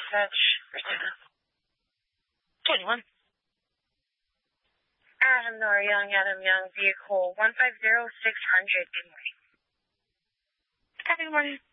Dispatch, Christina. 21. Nora Young, Adam Young, vehicle 150600. Good morning. Good morning.